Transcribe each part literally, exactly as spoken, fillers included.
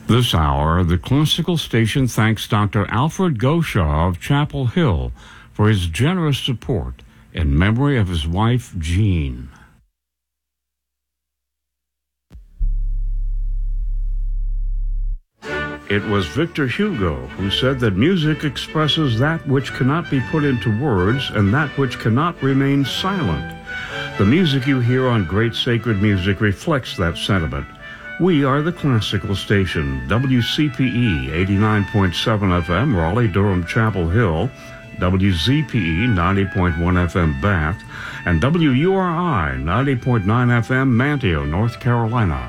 This hour, the Classical Station thanks Doctor Alfred Goshaw of Chapel Hill for his generous support in memory of his wife, Jean. It was Victor Hugo who said that music expresses that which cannot be put into words and that which cannot remain silent. The music you hear on Great Sacred Music reflects that sentiment. We are the Classical Station, W C P E eighty-nine point seven F M, Raleigh, Durham, Chapel Hill, W Z P E ninety point one F M, Bath, and W U R I ninety point nine F M, Manteo, North Carolina.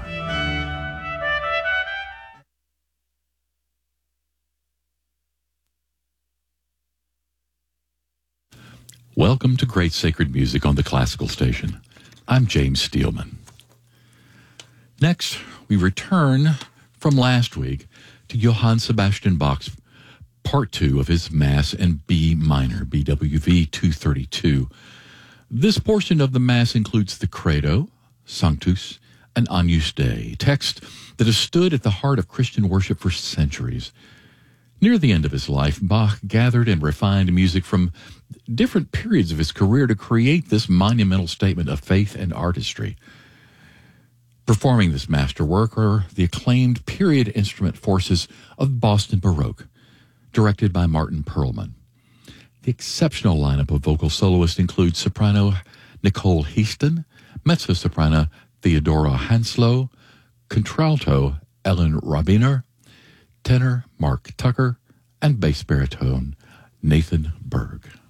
Welcome to Great Sacred Music on the Classical Station. I'm James Steelman. Next, we return from last week to Johann Sebastian Bach's Part two of his Mass in B minor, B W V two thirty-two. This portion of the Mass includes the Credo, Sanctus, and Agnus Dei, text that has stood at the heart of Christian worship for centuries. Near the end of his life, Bach gathered and refined music from different periods of his career to create this monumental statement of faith and artistry. Performing this masterwork are the acclaimed period instrument forces of Boston Baroque, directed by Martin Perlman. The exceptional lineup of vocal soloists includes soprano Nicole Heaston, mezzo-soprano Theodora Hanslow, contralto Ellen Rabiner, tenor Mark Tucker, and bass baritone Nathan Berg.